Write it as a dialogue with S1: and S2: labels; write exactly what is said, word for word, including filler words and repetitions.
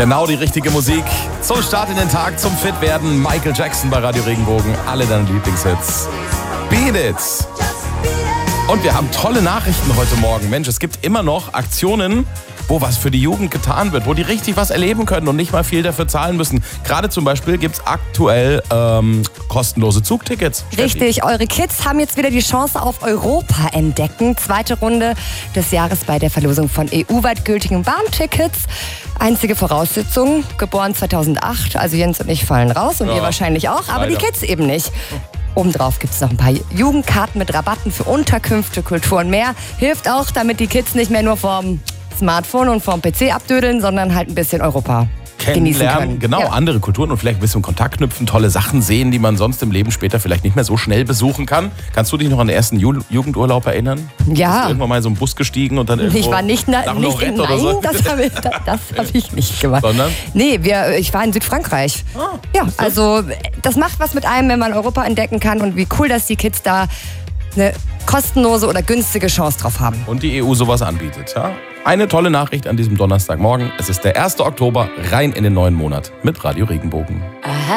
S1: Genau die richtige Musik zum Start in den Tag, zum Fitwerden. Michael Jackson bei Radio Regenbogen. Alle deine Lieblingshits. Beat It. Und wir haben tolle Nachrichten heute Morgen. Mensch, es gibt immer noch Aktionen, wo was für die Jugend getan wird, wo die richtig was erleben können und nicht mal viel dafür zahlen müssen. Gerade zum Beispiel gibt es aktuell ähm, kostenlose Zugtickets.
S2: Richtig, eure Kids haben jetzt wieder die Chance auf Europa entdecken. Zweite Runde des Jahres bei der Verlosung von E U-weit gültigen Bahntickets. Einzige Voraussetzung, geboren zweitausendacht, also Jens und ich fallen raus und
S1: ja,
S2: ihr wahrscheinlich auch, aber
S1: leider.
S2: die Kids eben nicht. Obendrauf gibt es noch ein paar Jugendkarten mit Rabatten für Unterkünfte, Kultur und mehr. Hilft auch, damit die Kids nicht mehr nur vorm Smartphone und vorm P C abdödeln, sondern halt ein bisschen Europa genießen
S1: Kennenlernen,
S2: können.
S1: genau,
S2: Ja.
S1: andere Kulturen und vielleicht ein bisschen Kontakt knüpfen, tolle Sachen sehen, die man sonst im Leben später vielleicht nicht mehr so schnell besuchen kann. Kannst du dich noch an den ersten Ju- Jugendurlaub erinnern?
S2: Ja.
S1: Bist du irgendwann mal in so einen Bus gestiegen und dann irgendwo
S2: Ich war nicht, na,
S1: nach
S2: nicht
S1: Lorette
S2: nein,
S1: oder so?
S2: das habe ich, das, das hab ich nicht gemacht.
S1: Sondern?
S2: Nee, wir, ich war in Südfrankreich.
S1: Ah,
S2: ja, also das macht was mit einem, wenn man Europa entdecken kann und wie cool, dass die Kids da eine kostenlose oder günstige Chance drauf haben.
S1: Und die E U sowas anbietet. Ja? Eine tolle Nachricht an diesem Donnerstagmorgen. Es ist der erste Oktober, rein in den neuen Monat mit Radio Regenbogen.